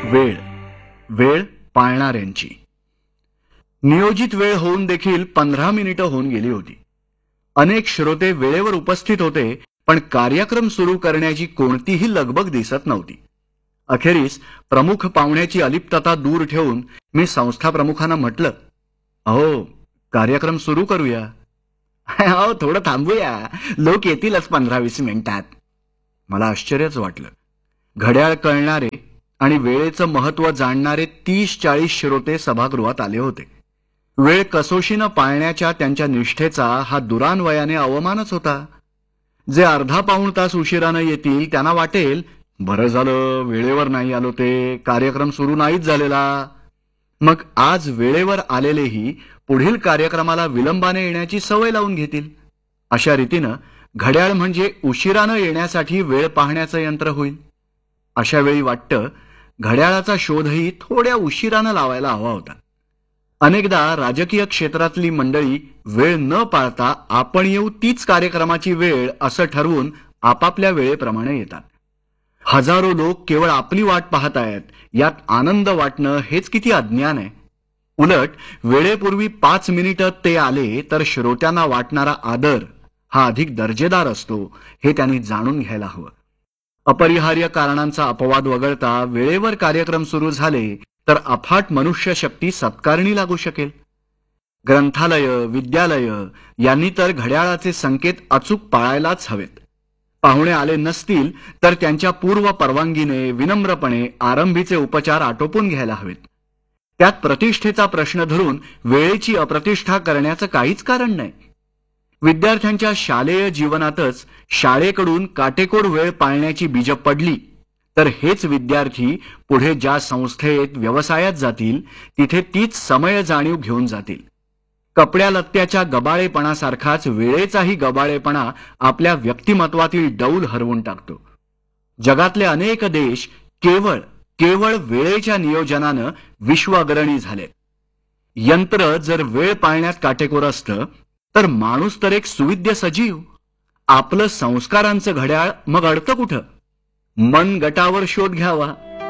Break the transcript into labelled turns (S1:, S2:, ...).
S1: वेळ, वेळ पाळणाऱ्यांची. नियोजित वेळ होऊन देखील 15 मिनिटं होऊन गेली होती. अनेक श्रोते वेळेवर उपस्थित होते, पण कार्यक्रम सुरू करण्याची कोणतीही लगबग दिसत नव्हती. अखेरीस प्रमुख पाहुण्याची अलिप्तता दूर ठेवून मी संस्था प्रमुखांना म्हटलं, अहो, कार्यक्रम सुरू करूया. अहो, थोडं थांबूया, लोक येतीलच 15-20 मिनिटात. मला आश्चर्यच वाटलं. घड्याळ कळणारे आणि वेळेचं महत्त्व जाणणारे 30-40 श्रोते सभागृहात आले होते. वेळ कसोशीनं पाळण्याच्या त्यांच्या निष्ठेचा हा दुरान्वयाने अवमानच होता. जे अर्धा पाऊण तास उशिरानं येतील त्यांना वाटेल, बरं झालं वेळेवर नाही आलो, ते कार्यक्रम सुरू नाहीच झालेला. मग आज वेळेवर आलेलेही पुढील कार्यक्रमाला विलंबाने येण्याची सवय लावून घेतील. अशा रीतीनं घड्याळ म्हणजे उशिरानं येण्यासाठी वेळ पाहण्याचं यंत्र होईल. अशा वेळी वाटतं, घड्याळाचा शोधही थोड्या उशिरानं लावायला हवा होता. अनेकदा राजकीय क्षेत्रातली मंडळी वेळ न पाळता आपण येऊ तीच कार्यक्रमाची वेळ असं ठरवून आपापल्या वेळेप्रमाणे येतात. हजारो लोक केवळ आपली वाट पाहतायत यात आनंद वाटणं हेच किती अज्ञान आहे. उलट वेळेपूर्वी 5 मिनिटं ते आले तर श्रोत्यांना वाटणारा आदर हा अधिक दर्जेदार असतो, हे त्यांनी जाणून घ्यायला हवं. अपरिहार्य कारणांचा अपवाद वगळता वेळेवर कार्यक्रम सुरू झाले तर अफाट मनुष्य शक्ती सत्कारणी लागू शकेल. ग्रंथालय, विद्यालय यांनी तर घड्याळाचे संकेत अचूक पाळायलाच हवेत. पाहुणे आले नसतील तर त्यांच्या पूर्व परवानगीने विनम्रपणे आरंभीचे उपचार आटोपून घ्यायला हवेत. त्यात प्रतिष्ठेचा प्रश्न धरून वेळेची अप्रतिष्ठा करण्याचं काहीच कारण नाही. विद्यार्थ्यांच्या शालेय जीवनातच शाळेकडून काटेकोर वेळ पाळण्याची बीजं पडली तर हेच विद्यार्थी पुढे ज्या संस्थेत व्यवसायात जातील तिथे तीच समय जाणीव घेऊन जातील. कपड्या लत्त्याच्या गबाळेपणासारखाच वेळेचाही गबाळेपणा आपल्या व्यक्तिमत्वातील डौल हरवून टाकतो. जगातले अनेक देश केवळ वेळेच्या नियोजनानं विश्वअग्रणी झाले. यंत्र जर वेळ पाळण्यात काटेकोर असतं तर माणूस तर एक सुविद्य सजीव. आपलं संस्कारांचं घड्याळ मग अडतं कुठं? मन गटावर शोध घ्यावा.